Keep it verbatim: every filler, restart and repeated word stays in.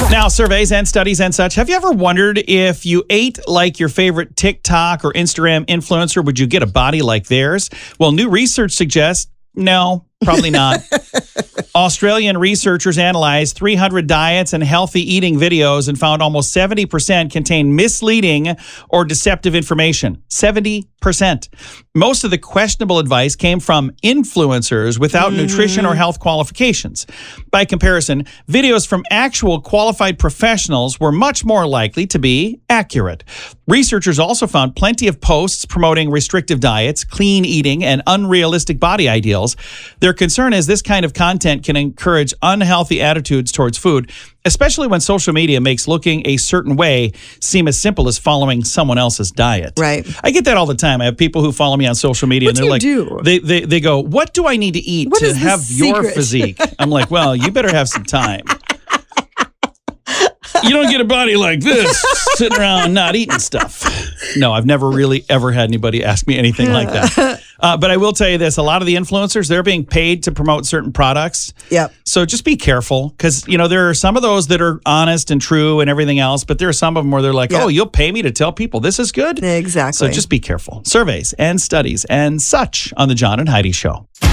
Now, surveys and studies and such. Have you ever wondered if you ate like your favorite TikTok or Instagram influencer, would you get a body like theirs? Well, new research suggests no, probably not. Australian researchers analyzed three hundred diets and healthy eating videos and found almost seventy percent contain misleading or deceptive information. seventy percent. Most of the questionable advice came from influencers without mm-hmm. nutrition or health qualifications. By comparison, videos from actual qualified professionals were much more likely to be accurate. Researchers also found plenty of posts promoting restrictive diets, clean eating, and unrealistic body ideals. Their concern is this kind of content can encourage unhealthy attitudes towards food, especially when social media makes looking a certain way seem as simple as following someone else's diet. Right. I get that all the time. I have people who follow me on social media What and they're do like, you do? They, they they go, what do I need to eat What to is the have your secret? physique? I'm like, well, you better have some time. You don't get a body like this sitting around not eating stuff. No, I've never really ever had anybody ask me anything like that. Uh, but I will tell you this, a lot of the influencers, they're being paid to promote certain products. Yep. So just be careful because, you know, there are some of those that are honest and true and everything else, but there are some of them where they're like, Yep. oh, you'll pay me to tell people this is good? Exactly. So just be careful. Surveys and studies and such on The John and Heidi Show.